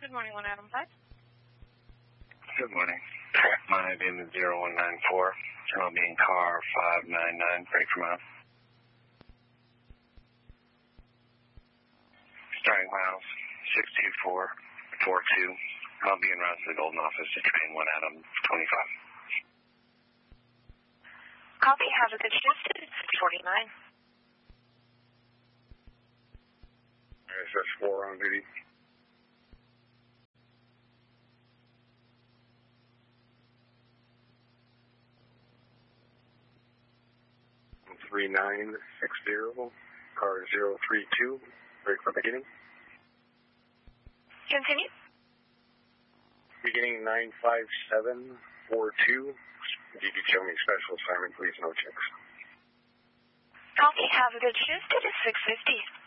Good morning, 1 Adam 5. Good morning. My name is 0194. I'll be in car 599, break from out. Starting miles 62442. I'll be en route to the Golden Office to train 1 Adam 25. Copy, have a good shift. 49. SS4 on duty. I'm 3960, car 032, break for beginning. Continue. Beginning 95742. DD special assignment, please, no checks. Copy, have a good shift. It is 650.